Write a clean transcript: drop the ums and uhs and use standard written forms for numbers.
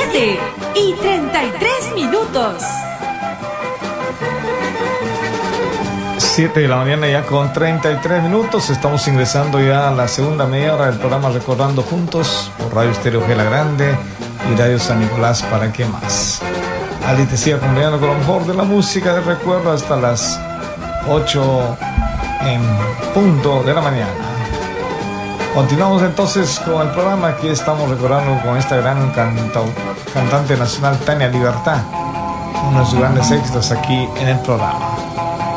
7:33. 7 de la mañana ya con 33 minutos. Estamos ingresando ya a la segunda media hora del programa Recordando Juntos por Radio Estéreo Gela Grande y Radio San Nicolás. ¿Para qué más? Ali te sigue acompañando con lo mejor de la música de recuerdo hasta las 8 en punto de la mañana. Continuamos entonces con el programa. Aquí estamos recordando con esta gran cantante nacional, Tania Libertad, uno de sus grandes éxitos aquí en el programa.